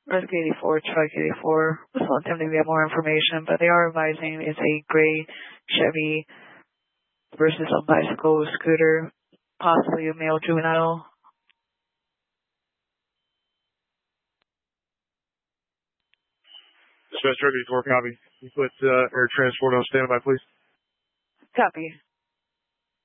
Risk 84, Truck 84. Just want them to get more information, but they are advising it's a gray Chevy versus a bicycle scooter, possibly a male juvenile. Dispatch Truck 84, copy. You put air transport on standby, please. Copy.